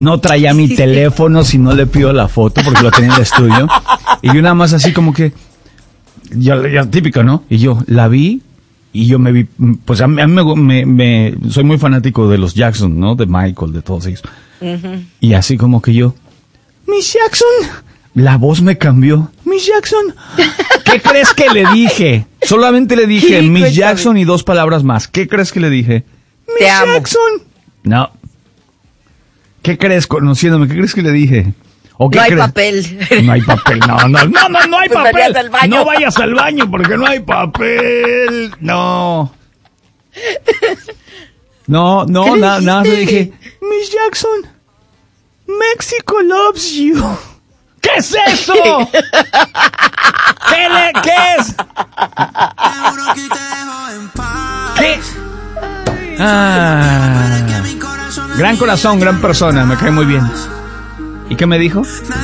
No traía mi teléfono si no le pido la foto porque lo tenía en el estudio. Y yo nada más así como que, ya típico, ¿no? Y yo la vi y yo me vi, pues a mí me soy muy fanático de los Jackson, ¿no? De Michael, de todos ellos. Uh-huh. Y así como que yo, Miss Jackson, la voz me cambió. Miss Jackson, ¿qué crees que le dije? Solamente le dije Miss Jackson y 2 palabras más. ¿Qué crees que le dije? Miss Jackson. No. ¿Qué crees, conociéndome? ¿Qué crees que le dije? ¿O qué no hay papel. No hay papel. No hay papel. No vayas al baño porque no hay papel. No. Nada. Le dije, Miss Jackson, Mexico loves you. ¿Qué es eso? ¿Qué es? ¿Qué? Gran corazón, gran persona, me cae muy bien. ¿Y qué me dijo?